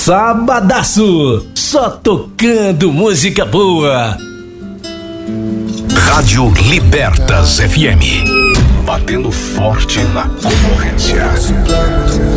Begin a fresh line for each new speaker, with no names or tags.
Sabadaço, só tocando música boa.
Rádio Libertas FM, batendo forte na concorrência.